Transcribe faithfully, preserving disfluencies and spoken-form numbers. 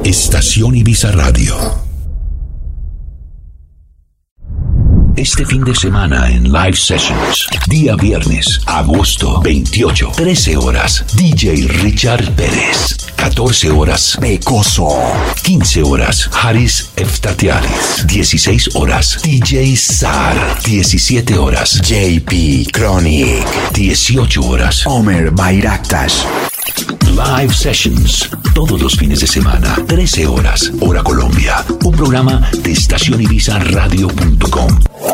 Estación Ibiza Radio. Este fin de semana en Live Sessions, día viernes, agosto veintiocho, trece horas, D J Richard Pérez. catorce horas, Pecoso. quince horas, Haris Eftatiaris. dieciséis horas, D J Sar. diecisiete horas, J P Chronic. dieciocho horas, Omer Bayraktas. Live Sessions, todos los fines de semana, trece horas, hora Colombia. Un programa de estación ibiza radio punto com.